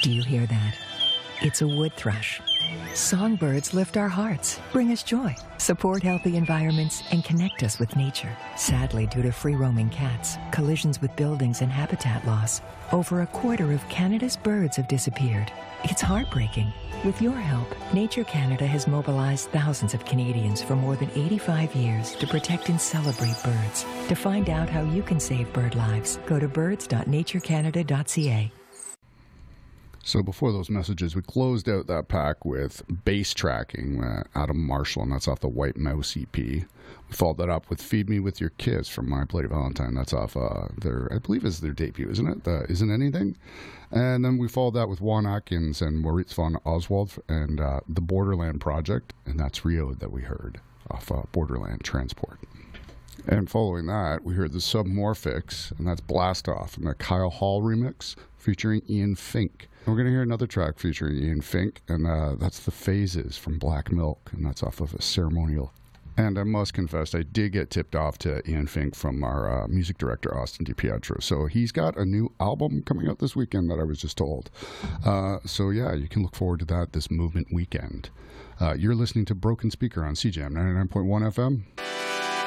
Do you hear that? It's a wood thrush. Songbirds lift our hearts, bring us joy, support healthy environments, and connect us with nature. Sadly, due to free-roaming cats, collisions with buildings, and habitat loss, over a quarter of Canada's birds have disappeared. It's heartbreaking. With your help, Nature Canada has mobilized thousands of Canadians for more than 85 years to protect and celebrate birds. To find out how you can save bird lives, go to birds.naturecanada.ca. So before those messages, we closed out that pack with Bass Tracking, Adam Marshall, and that's off the White Mouse EP. We followed that up with Feed Me With Your Kiss from My Bloody Valentine. That's off their, I believe is their debut, isn't it? Isn't Anything? And then we followed that with Juan Atkins and Moritz von Oswald and the Borderland Project, and that's Rio that we heard off Borderland Transport. And following that, we heard the Submorphics, and that's Blast Off, and the Kyle Hall remix featuring Ian Fink. We're going to hear another track featuring Ian Fink, and that's The Phases from Black Milk, and that's off of a Ceremonial. And I must confess, I did get tipped off to Ian Fink from our music director, Austin DiPietro. So he's got a new album coming out this weekend that I was just told. So yeah, you can look forward to that this Movement weekend. You're listening to Broken Speaker on CJAM 99.1 FM.